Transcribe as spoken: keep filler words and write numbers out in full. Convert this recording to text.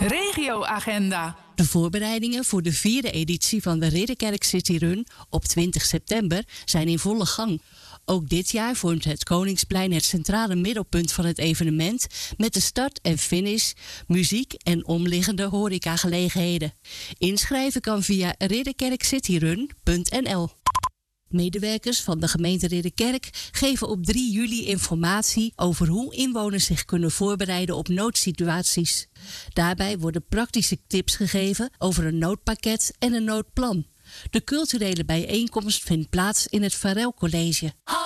Regioagenda. De voorbereidingen voor de vierde editie van de Ridderkerk City Run op twintig september zijn in volle gang. Ook dit jaar vormt het Koningsplein het centrale middelpunt van het evenement met de start en finish, muziek en omliggende horecagelegenheden. Inschrijven kan via ridderkerkcityrun punt n l. Medewerkers van de gemeente Ridderkerk geven op drie juli informatie over hoe inwoners zich kunnen voorbereiden op noodsituaties. Daarbij worden praktische tips gegeven over een noodpakket en een noodplan. De culturele bijeenkomst vindt plaats in het Varel College.